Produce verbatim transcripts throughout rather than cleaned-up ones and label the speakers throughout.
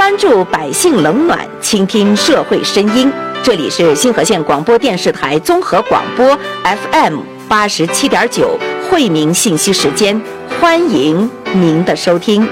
Speaker 1: 关注百姓冷暖，倾听社会声音。这里是新河县广播电视台综合广播 F M 八十七点九惠民信息时间，欢迎您的收听。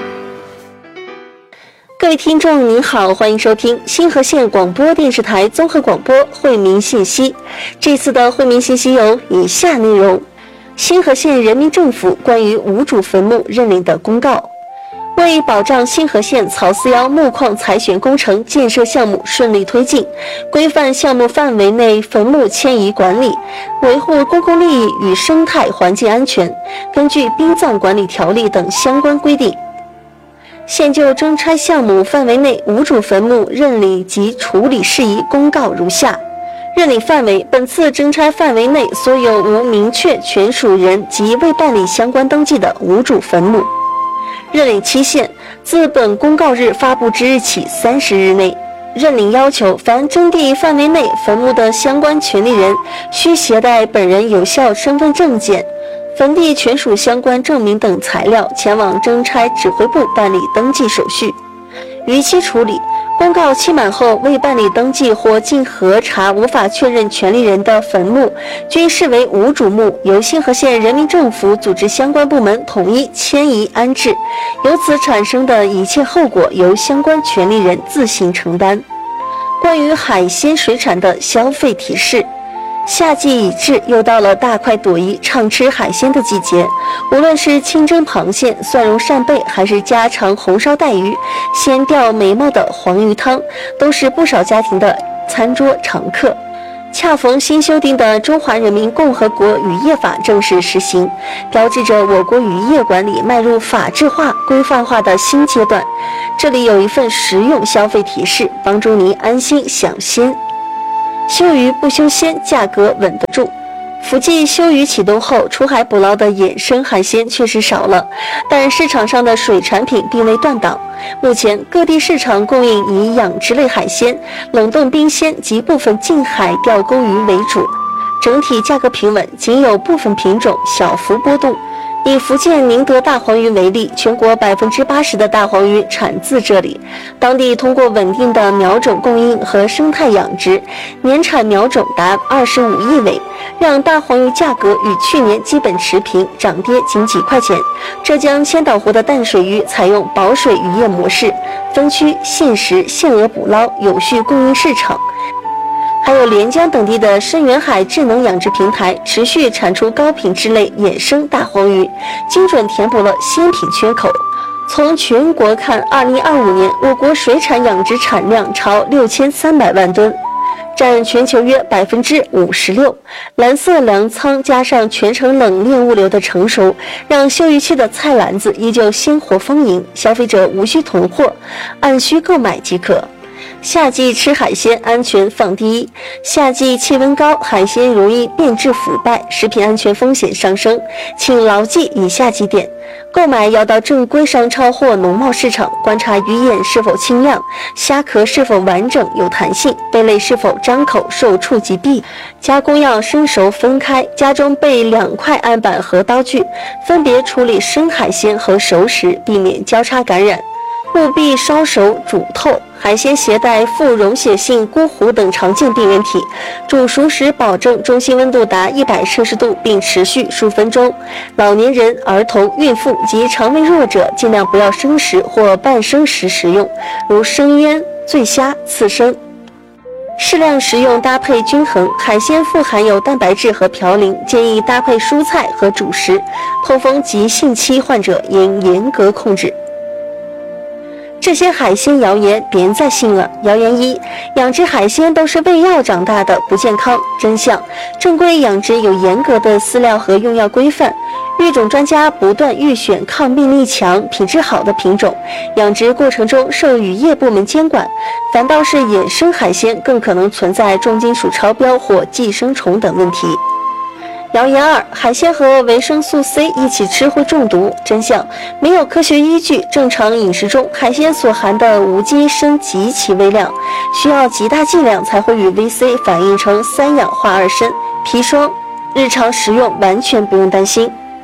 Speaker 2: 各位听众您好，欢迎收听新河县广播电视台综合广播惠民信息。这次的惠民信息有以下内容：新河县人民政府关于无主坟墓认领的公告。为保障新河县草四幺木矿采选工程建设项目顺利推进，规范项目范围内坟墓迁移管理，维护公共利益与生态环境安全，根据《殡葬管理条例》等相关规定，现就征拆项目范围内无主坟墓认领及处理事宜公告如下。认领范围：本次征拆范围内所有无明确权属人及未办理相关登记的无主坟墓。认领期限：自本公告日发布之日起三十日内。认领要求：凡征地范围内坟墓的相关权利人，需携带本人有效身份证件、坟地权属相关证明等材料，前往征拆指挥部办理登记手续。逾期处理：公告期满后未办理登记或经核查无法确认权利人的坟墓，均视为无主墓，由新河县人民政府组织相关部门统一迁移安置，由此产生的一切后果由相关权利人自行承担。关于海鲜水产的消费提示：夏季已至，又到了大快朵颐、畅吃海鲜的季节。无论是清蒸螃蟹、蒜蓉扇贝，还是家常红烧带鱼、鲜调美貌的黄鱼汤，都是不少家庭的餐桌常客。恰逢新修订的《中华人民共和国渔业法》正式实行，标志着我国渔业管理迈入法治化、规范化的新阶段。这里有一份实用消费提示，帮助您安心享鲜。休渔不修鲜，价格稳得住。福建休渔启动后，出海捕捞的野生海鲜确实少了，但市场上的水产品并未断档。目前各地市场供应以养殖类海鲜、冷冻冰鲜及部分近海钓钩鱼为主，整体价格平稳，仅有部分品种小幅波动。以福建宁德大黄鱼为例，全国百分之八十的大黄鱼产自这里。当地通过稳定的苗种供应和生态养殖，年产苗种达二十五亿尾，让大黄鱼价格与去年基本持平，涨跌仅几块钱。浙江千岛湖的淡水鱼采用保水渔业模式，分区限时限额捕捞，有序供应市场。还有连江等地的深远海智能养殖平台持续产出高品质类野生大黄鱼，精准填补了鲜品缺口。从全国看，二零二五年我国水产养殖产量超六千三百万吨，占全球约百分之五十六。蓝色粮仓加上全程冷链物流的成熟，让休渔期的菜篮子依旧鲜活丰盈，消费者无需囤货，按需购买即可。夏季吃海鲜，安全放第一。夏季气温高，海鲜容易变质腐败，食品安全风险上升，请牢记以下几点：购买要到正规商超或农贸市场，观察鱼眼是否清亮，虾壳是否完整有弹性，贝类是否张口受触即闭，加工要生熟分开，家中备两块案板和刀具，分别处理生海鲜和熟食，避免交叉感染。务必烧熟煮透。海鲜携带副溶血性锅糊等常见病原体，煮熟时保证中心温度达一百摄氏度，并持续数分钟。老年人、儿童、孕妇及肠胃弱者尽量不要生食或半生食食用，如生腌、醉虾、刺身。适量食用，搭配均衡。海鲜富含有蛋白质和嘌呤，建议搭配蔬菜和主食。痛风及性期患者应严格控制。这些海鲜谣言别再信了。谣言一：养殖海鲜都是喂药长大的，不健康。真相：正规养殖有严格的饲料和用药规范，育种专家不断预选抗病力强、品质好的品种，养殖过程中受渔业部门监管。反倒是野生海鲜更可能存在重金属超标或寄生虫等问题。谣言二：海鲜和维生素 C 一起吃会中毒。真相：没有科学依据。正常饮食中，海鲜所含的无机砷极其微量，需要极大剂量才会与 V C 反应成三氧化二砷、砒霜。日常食用完全不用担心。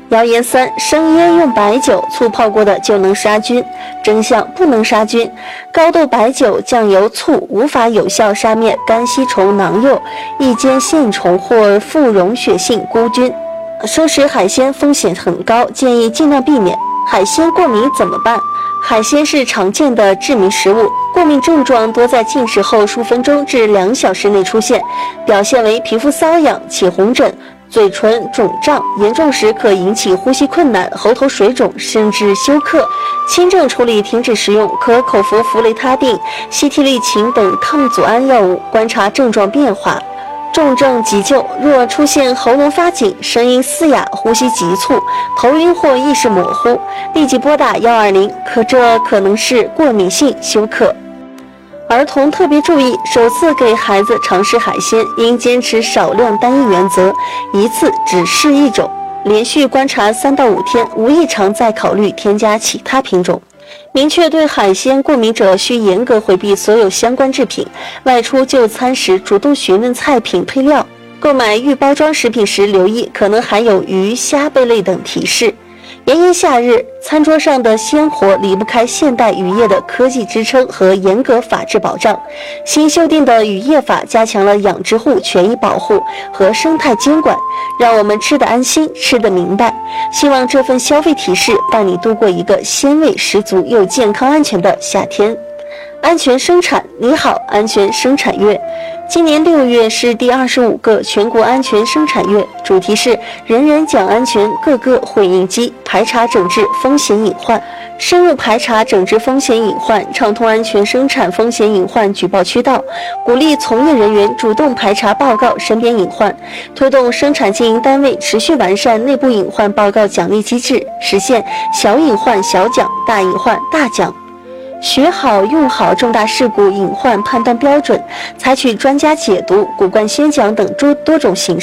Speaker 2: 谣言三：生腌用白酒、醋泡过的就能杀菌。真相：不能杀菌。高度白酒、酱油、醋无法有效杀灭肝吸虫囊幼、异尖线虫或副溶血性菇菌。生食海鲜风险很高，建议尽量避免。海鲜过敏怎么办？海鲜是常见的致命食物，过敏症状多在进食后数分钟至两小时内出现，表现为皮肤瘙痒、起红疹、嘴唇肿胀，严重时可引起呼吸困难、喉头水肿，甚至休克。轻症处理停止食用，可口服氟雷他定、西替利嗪等抗组胺药物，观察症状变化。重症急救，若出现喉咙发紧、声音嘶哑、呼吸急促、头晕或意识模糊，立即拨打一二零，可这可能是过敏性休克。儿童特别注意，首次给孩子尝试海鲜，应坚持少量单一原则，一次只试一种，连续观察三到五天，无异常再考虑添加其他品种。明确对海鲜过敏者需严格回避所有相关制品，外出就餐时主动询问菜品配料，购买预包装食品时留意可能含有鱼、虾贝类等提示。炎炎夏日，餐桌上的鲜活离不开现代渔业的科技支撑和严格法制保障。新修订的渔业法加强了养殖户权益保护和生态监管，让我们吃得安心，吃得明白。希望这份消费提示伴你度过一个鲜味十足又健康安全的夏天。安全生产，你好，安全生产月。今年六月是第二十五个全国安全生产月，主题是人人讲安全，个个会应激，排查整治风险隐患，深入排查整治风险隐患，畅通安全生产风险隐患举报渠道，鼓励从业人员主动排查报告身边隐患，推动生产经营单位持续完善内部隐患报告奖励机制，实现小隐患小奖，大隐患大奖。学好用好重大事故隐患判断标准，采取专家解读、骨干宣讲等多多种形式